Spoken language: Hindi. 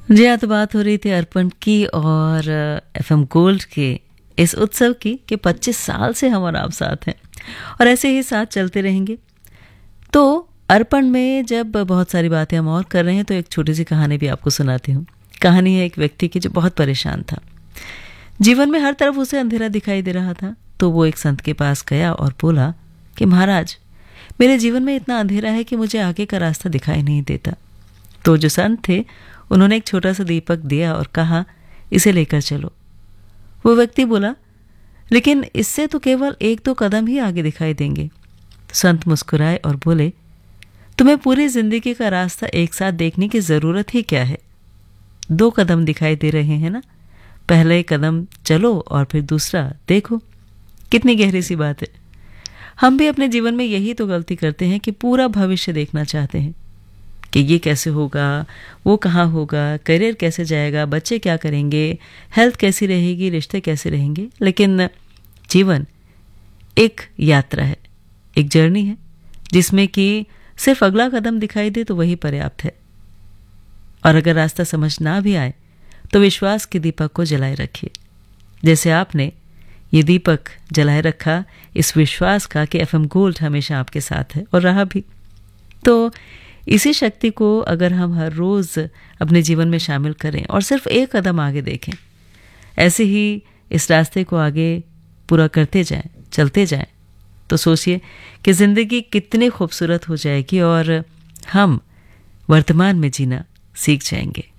जी हाँ, तो बात हो रही थी अर्पण की और एफएम गोल्ड के इस उत्सव की कि 25 साल से हम और आप साथ हैं और ऐसे ही साथ चलते रहेंगे। तो अर्पण में जब बहुत सारी बातें हम और कर रहे हैं तो एक छोटी सी कहानी भी आपको सुनाती हूँ। कहानी है एक व्यक्ति की जो बहुत परेशान था। जीवन में हर तरफ उसे अंधेरा दिखाई दे रहा था। तो वो एक संत के पास गया और बोला कि महाराज, मेरे जीवन में इतना अंधेरा है कि मुझे आगे का रास्ता दिखाई नहीं देता। तो जो संत थे उन्होंने एक छोटा सा दीपक दिया और कहा, इसे लेकर चलो। वो व्यक्ति बोला, लेकिन इससे तो केवल 1-2 कदम ही आगे दिखाई देंगे। संत मुस्कुराए और बोले, तुम्हें पूरी जिंदगी का रास्ता एक साथ देखने की जरूरत ही क्या है? 2 कदम दिखाई दे रहे हैं ना, पहले कदम चलो और फिर दूसरा देखो। कितनी गहरी सी बात है। हम भी अपने जीवन में यही तो गलती करते हैं कि पूरा भविष्य देखना चाहते हैं कि ये कैसे होगा, वो कहाँ होगा, करियर कैसे जाएगा, बच्चे क्या करेंगे, हेल्थ कैसी रहेगी, रिश्ते कैसे रहेंगे। लेकिन जीवन एक यात्रा है, एक जर्नी है जिसमें कि सिर्फ अगला कदम दिखाई दे तो वही पर्याप्त है। और अगर रास्ता समझ ना भी आए तो विश्वास के दीपक को जलाए रखिए, जैसे आपने ये दीपक जलाए रखा इस विश्वास का कि एफएम गोल्ड हमेशा आपके साथ है और रहा भी। तो इसी शक्ति को अगर हम हर रोज अपने जीवन में शामिल करें और सिर्फ एक कदम आगे देखें, ऐसे ही इस रास्ते को आगे पूरा करते जाएं, चलते जाएं, तो सोचिए कि जिंदगी कितनी खूबसूरत हो जाएगी और हम वर्तमान में जीना सीख जाएंगे।